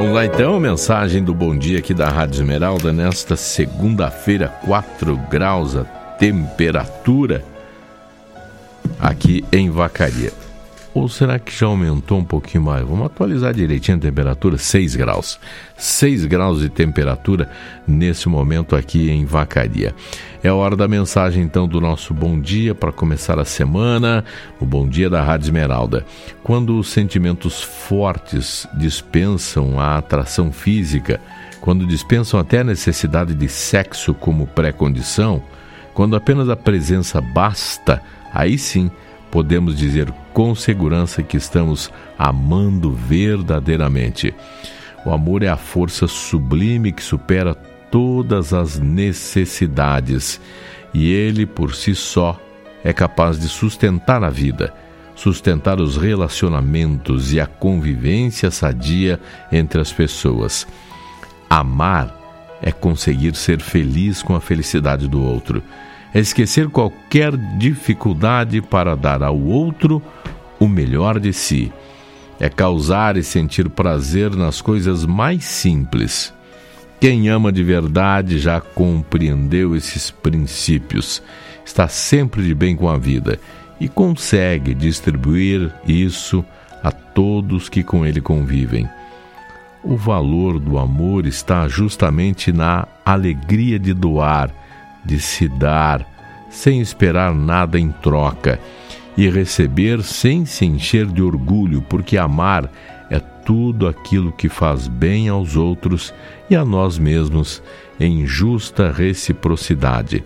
Vamos lá então, mensagem do bom dia aqui da Rádio Esmeralda nesta segunda-feira, 4 graus a temperatura aqui em Vacaria. Ou será que já aumentou um pouquinho mais? Vamos atualizar direitinho a temperatura, 6 graus. 6 graus de temperatura nesse momento aqui em Vacaria. É a hora da mensagem então do nosso bom dia para começar a semana, o bom dia da Rádio Esmeralda. Quando os sentimentos fortes dispensam a atração física, quando dispensam até a necessidade de sexo como pré-condição, quando apenas a presença basta, aí sim podemos dizer com segurança que estamos amando verdadeiramente. O amor é a força sublime que supera todas as necessidades e ele, por si só, é capaz de sustentar a vida, sustentar os relacionamentos e a convivência sadia entre as pessoas. Amar é conseguir ser feliz com a felicidade do outro. É esquecer qualquer dificuldade para dar ao outro o melhor de si. É causar e sentir prazer nas coisas mais simples. Quem ama de verdade já compreendeu esses princípios, está sempre de bem com a vida e consegue distribuir isso a todos que com ele convivem. O valor do amor está justamente na alegria de doar, de se dar, sem esperar nada em troca, e receber sem se encher de orgulho, porque amar é tudo aquilo que faz bem aos outros e a nós mesmos em justa reciprocidade.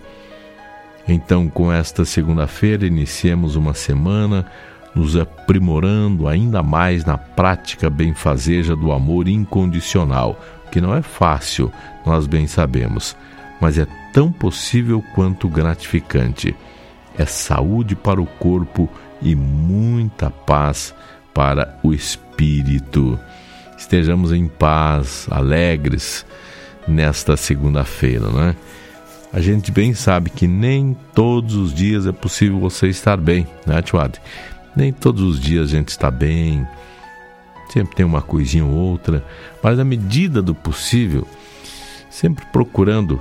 Então, com esta segunda-feira, iniciemos uma semana nos aprimorando ainda mais na prática benfazeja do amor incondicional, que não é fácil, nós bem sabemos, mas é tão possível quanto gratificante. É saúde para o corpo e muita paz para o espírito. Estejamos em paz, alegres nesta segunda-feira, não é? A gente bem sabe que nem todos os dias é possível você estar bem, né, Tchwad? Nem todos os dias a gente está bem, sempre tem uma coisinha ou outra, mas na medida do possível, sempre procurando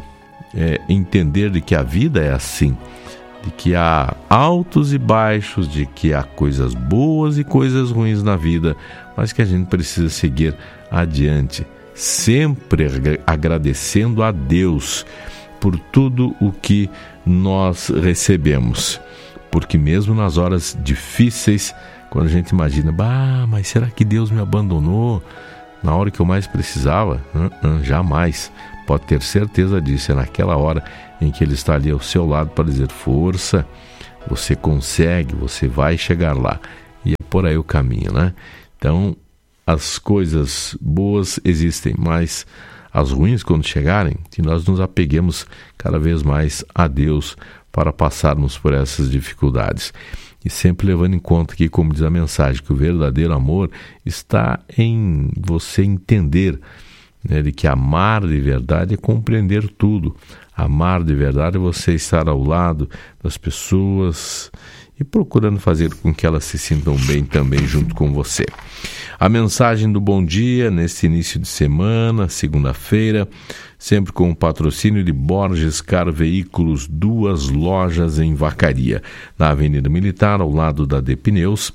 entender de que a vida é assim, de que há altos e baixos, de que há coisas boas e coisas ruins na vida, mas que a gente precisa seguir adiante, sempre agradecendo a Deus por tudo o que nós recebemos, porque mesmo nas horas difíceis, quando a gente imagina, mas será que Deus me abandonou na hora que eu mais precisava? Jamais. Pode ter certeza disso, é naquela hora em que Ele está ali ao seu lado para dizer, força, você consegue, você vai chegar lá. E é por aí o caminho, né? Então, as coisas boas existem, mas as ruins, quando chegarem, que nós nos apeguemos cada vez mais a Deus para passarmos por essas dificuldades. E sempre levando em conta aqui, como diz a mensagem, que o verdadeiro amor está em você entender, né, de que amar de verdade é compreender tudo. Amar de verdade é você estar ao lado das pessoas e procurando fazer com que elas se sintam bem também junto com você. A mensagem do bom dia nesse início de semana, segunda-feira, sempre com o patrocínio de Borges Car Veículos, 2 lojas em Vacaria, na Avenida Militar, ao lado da De Pneus,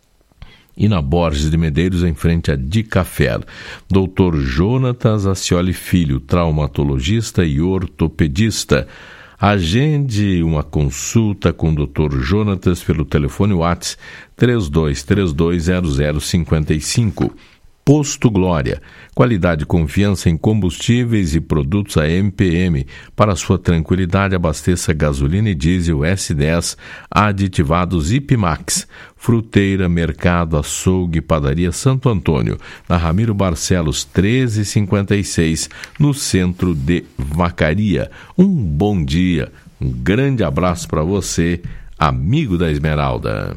e na Borges de Medeiros, em frente a Dicafer. Dr. Jonatas Acioli Filho, traumatologista e ortopedista. Agende uma consulta com o Dr. Jonatas pelo telefone WhatsApp 32320055. Posto Glória, qualidade e confiança em combustíveis e produtos AMPM. Para sua tranquilidade, abasteça gasolina e diesel S10 aditivados Ipimax. Fruteira, Mercado, Açougue, Padaria Santo Antônio, na Ramiro Barcelos 1356, no centro de Vacaria. Um bom dia, um grande abraço para você, amigo da Esmeralda.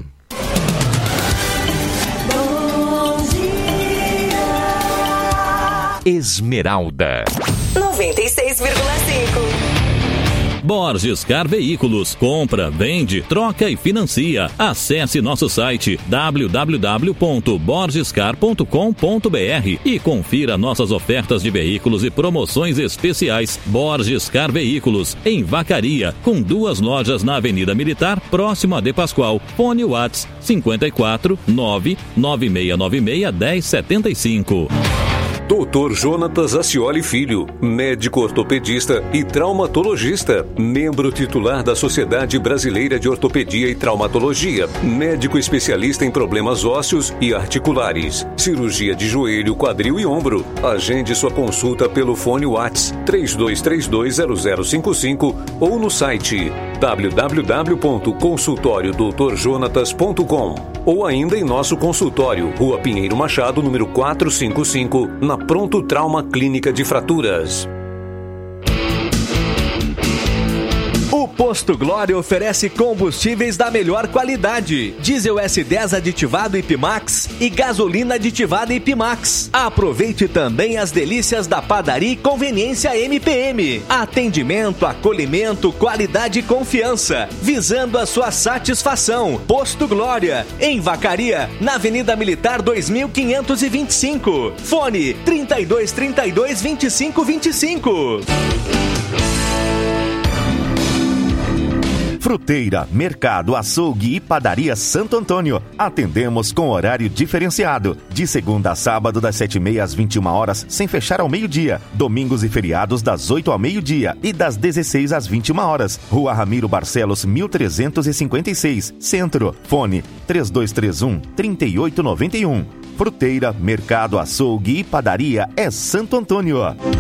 Esmeralda 96,5. Borges Car Veículos. Compra, vende, troca e financia. Acesse nosso site www.borgescar.com.br e confira nossas ofertas de veículos e promoções especiais. Borges Car Veículos, em Vacaria, com 2 lojas na Avenida Militar, próximo a De Pascoal. Fone Whats 54 99696 1075. Dr. Jonatas Ascioli Filho, médico ortopedista e traumatologista, membro titular da Sociedade Brasileira de Ortopedia e Traumatologia, médico especialista em problemas ósseos e articulares, cirurgia de joelho, quadril e ombro. Agende sua consulta pelo fone Whats 32320055 ou no site www.consultoriodrjonatas.com ou ainda em nosso consultório, Rua Pinheiro Machado, número 455, na Pronto Trauma Clínica de Fraturas. O Posto Glória oferece combustíveis da melhor qualidade, diesel S10 aditivado Ipimax e gasolina aditivada Ipimax. Aproveite também as delícias da padaria e conveniência MPM. Atendimento, acolhimento, qualidade e confiança, visando a sua satisfação. Posto Glória, em Vacaria, na Avenida Militar 2525. Fone 3232 2525. Fruteira, Mercado, Açougue e Padaria Santo Antônio. Atendemos com horário diferenciado. De segunda a sábado, das 7h30 às 21 horas, sem fechar ao meio-dia. Domingos e feriados, das 8 ao meio-dia e das 16 às 21 horas. Rua Ramiro Barcelos, 1356, Centro. Fone 3231-3891. Fruteira, Mercado, Açougue e Padaria é Santo Antônio.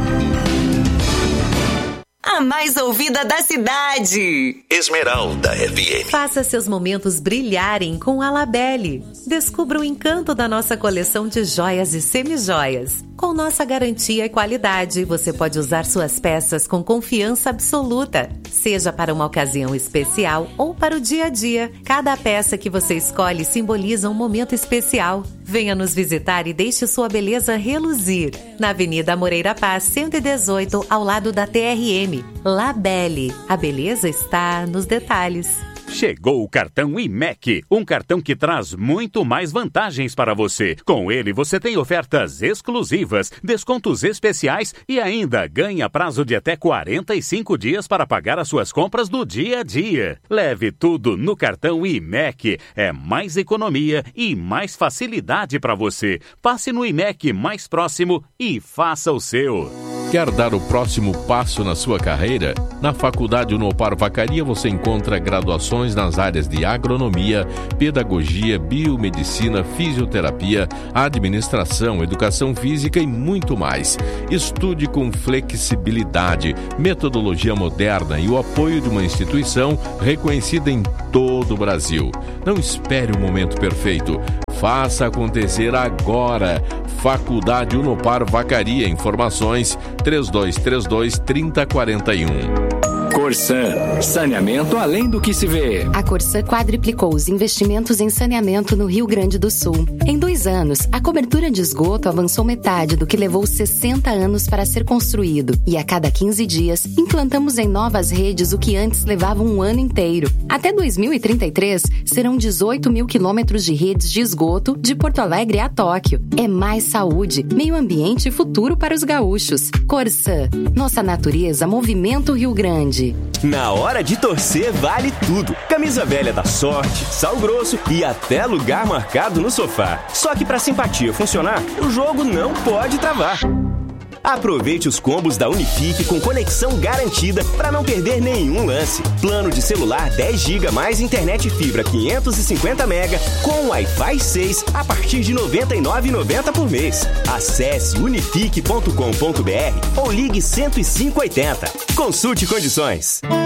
A mais ouvida da cidade. Esmeralda FM. Faça seus momentos brilharem com a Labelle. Descubra o encanto da nossa coleção de joias e semijoias. Com nossa garantia e qualidade, você pode usar suas peças com confiança absoluta. Seja para uma ocasião especial ou para o dia a dia, cada peça que você escolhe simboliza um momento especial. Venha nos visitar e deixe sua beleza reluzir. Na Avenida Moreira Paz, 118, ao lado da TRM. Labelle. A beleza está nos detalhes. Chegou o cartão IMEC, um cartão que traz muito mais vantagens para você. Com ele, você tem ofertas exclusivas, descontos especiais e ainda ganha prazo de até 45 dias para pagar as suas compras do dia a dia. Leve tudo no cartão IMEC. É mais economia e mais facilidade para você. Passe no IMEC mais próximo e faça o seu. Quer dar o próximo passo na sua carreira? Na Faculdade Unopar Vacaria você encontra graduações nas áreas de agronomia, pedagogia, biomedicina, fisioterapia, administração, educação física e muito mais. Estude com flexibilidade, metodologia moderna e o apoio de uma instituição reconhecida em todo o Brasil. Não espere o momento perfeito. Faça acontecer agora. Faculdade Unopar Vacaria. Informações 3232-3041. Corsan, saneamento além do que se vê. A Corsan quadriplicou os investimentos em saneamento no Rio Grande do Sul. Em 2 anos, a cobertura de esgoto avançou metade do que levou 60 anos para ser construído. E a cada 15 dias, implantamos em novas redes o que antes levava um ano inteiro. Até 2033, serão 18 mil quilômetros de redes de esgoto de Porto Alegre a Tóquio. É mais saúde, meio ambiente e futuro para os gaúchos. Corsan, nossa natureza movimenta o Rio Grande. Na hora de torcer vale tudo. Camisa velha da Sorte, Sal Grosso e até lugar marcado no sofá. Só que pra simpatia funcionar, o jogo não pode travar. Aproveite os combos da Unifique com conexão garantida para não perder nenhum lance. Plano de celular 10 GB mais internet fibra 550 MB com Wi-Fi 6 a partir de R$ 99,90 por mês. Acesse unifique.com.br ou ligue 10580. Consulte condições.